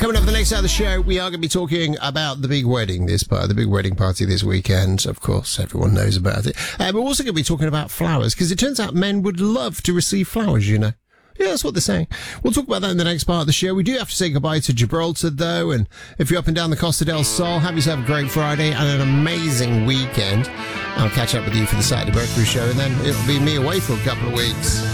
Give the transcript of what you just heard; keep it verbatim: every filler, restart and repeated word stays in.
Coming up for the next hour of the show, we are going to be talking about the big wedding this part, the big wedding party this weekend. Of course, everyone knows about it. Uh, we're also going to be talking about flowers, because it turns out men would love to receive flowers, you know. Yeah, that's what they're saying. We'll talk about that in the next part of the show. We do have to say goodbye to Gibraltar, though, and if you're up and down the Costa del Sol, have yourself a great Friday and an amazing weekend. I'll catch up with you for the Saturday Breakfast Show, and then it'll be me away for a couple of weeks.